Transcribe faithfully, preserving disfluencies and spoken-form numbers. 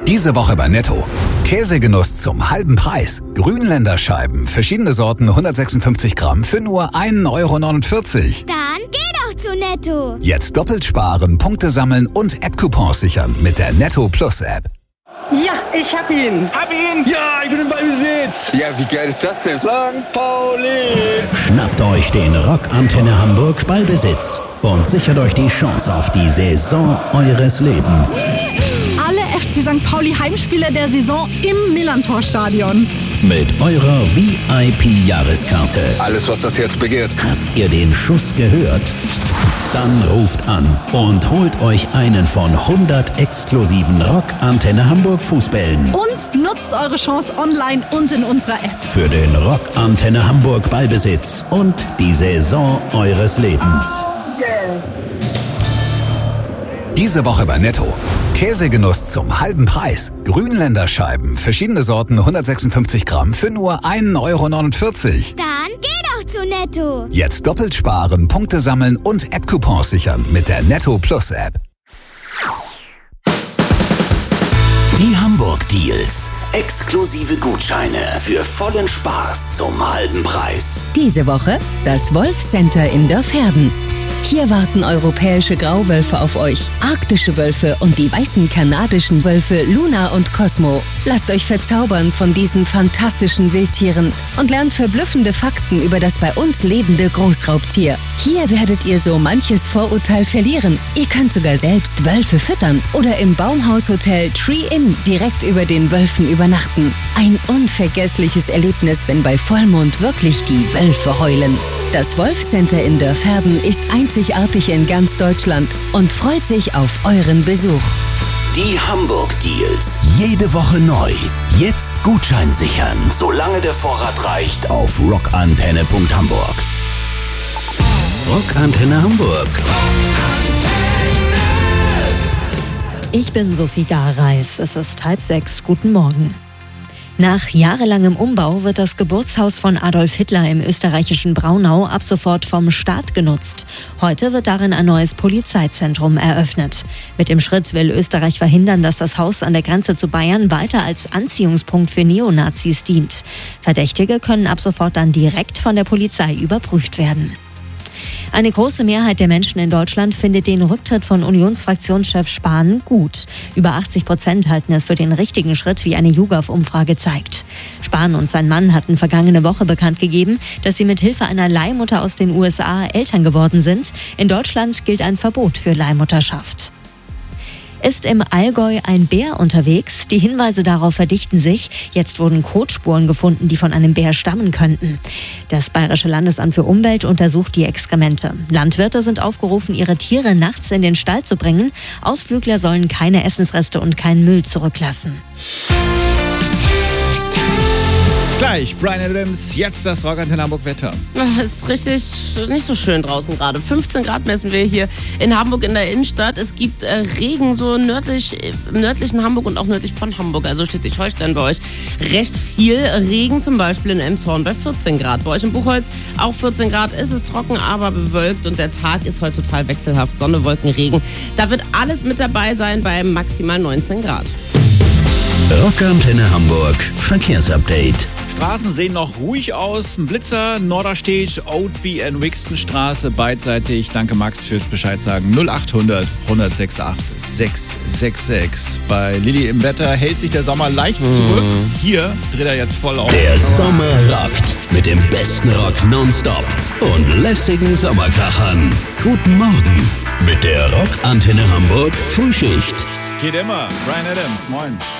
Diese Woche bei Netto. Käsegenuss zum halben Preis. Grünländer Scheiben, verschiedene Sorten, hundertsechsundfünfzig Gramm für nur ein Euro neunundvierzig. Dann geh doch zu Netto. Jetzt doppelt sparen, Punkte sammeln und App-Coupons sichern mit der Netto Plus App. Ja, ich hab ihn. Hab ihn. Ja, ich bin im Ballbesitz. Ja, wie geil ist das denn? Sankt Pauli. Schnappt euch den Rockantenne Hamburg Ballbesitz und sichert euch die Chance auf die Saison eures Lebens. Alle F C Sankt Pauli Heimspiele der Saison im Millantor-Stadion. Mit eurer V I P-Jahreskarte. Alles, was das Herz begehrt. Habt ihr den Schuss gehört? Dann ruft an und holt euch einen von hundert exklusiven Rockantenne Hamburg Fußbällen. Und nutzt eure Chance online und in unserer App. Für den Rockantenne Hamburg Ballbesitz und die Saison eures Lebens. Diese Woche bei Netto. Käsegenuss zum halben Preis. Grünländer Scheiben, verschiedene Sorten, hundertsechsundfünfzig Gramm für nur ein Euro neunundvierzig. Dann geh doch zu Netto. Jetzt doppelt sparen, Punkte sammeln und App-Coupons sichern mit der Netto Plus App. Die Hamburg Deals. Exklusive Gutscheine für vollen Spaß zum halben Preis. Diese Woche das Wolf Center in Dörferden. Hier warten europäische Grauwölfe auf euch, arktische Wölfe und die weißen kanadischen Wölfe Luna und Cosmo. Lasst euch verzaubern von diesen fantastischen Wildtieren und lernt verblüffende Fakten über das bei uns lebende Großraubtier. Hier werdet ihr so manches Vorurteil verlieren. Ihr könnt sogar selbst Wölfe füttern oder im Baumhaushotel Tree Inn direkt über den Wölfen übernachten. Ein unvergessliches Erlebnis, wenn bei Vollmond wirklich die Wölfe heulen. Das Wolf Center in Dörferden ist einzigartig in ganz Deutschland und freut sich auf euren Besuch. Die Hamburg Deals. Jede Woche neu. Jetzt Gutschein sichern, solange der Vorrat reicht, auf rockantenne punkt hamburg. Rockantenne Hamburg. Ich bin Sophie Gareis. Es ist halb sechs. Guten Morgen. Nach jahrelangem Umbau wird das Geburtshaus von Adolf Hitler im österreichischen Braunau ab sofort vom Staat genutzt. Heute wird darin ein neues Polizeizentrum eröffnet. Mit dem Schritt will Österreich verhindern, dass das Haus an der Grenze zu Bayern weiter als Anziehungspunkt für Neonazis dient. Verdächtige können ab sofort dann direkt von der Polizei überprüft werden. Eine große Mehrheit der Menschen in Deutschland findet den Rücktritt von Unionsfraktionschef Spahn gut. Über achtzig Prozent halten es für den richtigen Schritt, wie eine YouGov-Umfrage zeigt. Spahn und sein Mann hatten vergangene Woche bekannt gegeben, dass sie mit Hilfe einer Leihmutter aus den U S A Eltern geworden sind. In Deutschland gilt ein Verbot für Leihmutterschaft. Ist im Allgäu ein Bär unterwegs? Die Hinweise darauf verdichten sich. Jetzt wurden Kotspuren gefunden, die von einem Bär stammen könnten. Das Bayerische Landesamt für Umwelt untersucht die Exkremente. Landwirte sind aufgerufen, ihre Tiere nachts in den Stall zu bringen. Ausflügler sollen keine Essensreste und keinen Müll zurücklassen. Gleich, Bryan Adams, jetzt das Rockantenne Hamburg Wetter. Es ist richtig nicht so schön draußen gerade. fünfzehn Grad messen wir hier in Hamburg in der Innenstadt. Es gibt äh, Regen so nördlich, im nördlichen Hamburg und auch nördlich von Hamburg, also Schleswig-Holstein bei euch. Recht viel Regen, zum Beispiel in Elmshorn bei vierzehn Grad. Bei euch in Buchholz auch vierzehn Grad. Es ist trocken, aber bewölkt und der Tag ist heute total wechselhaft. Sonne, Wolken, Regen. Da wird alles mit dabei sein bei maximal neunzehn Grad. Rockantenne Hamburg Verkehrsupdate. Straßen sehen noch ruhig aus. Ein Blitzer, Norderstedt, Oadby und Wixtonstraße beidseitig. Danke Max fürs Bescheid sagen. null achthundert, hundertsechsundachtzig, sechshundertsechsundsechzig. Bei Lilly im Wetter hält sich der Sommer leicht zurück. Hier dreht er jetzt voll auf. Der Sommer rockt mit dem besten Rock nonstop und lässigen Sommerkrachern. Guten Morgen mit der Rockantenne Hamburg Frühschicht. Geht immer. Bryan Adams, moin.